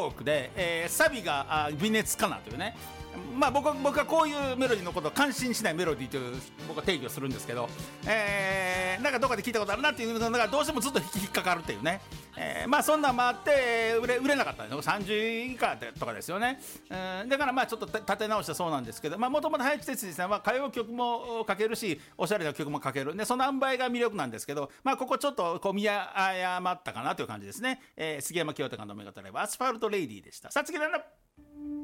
ークで、サビが微熱かなというね。まあ僕はこういうメロディーのことを感心しないメロディーという僕は定義をするんですけど、なんかどっかで聞いたことあるなっていうのがどうしてもずっと引っかかるっていうね。まあそんなんもあって売れなかったんですよ。30位以下とかですよね。だからまあちょっと立て直したそうなんですけど、もともと林哲司さんは歌謡曲も書けるしおしゃれな曲も書けるで、その塩梅が魅力なんですけど、まあここちょっとこう見誤ったかなという感じですね。杉山清隆の目が捉えばアスファルトレイディーでした。さあ次なんだ。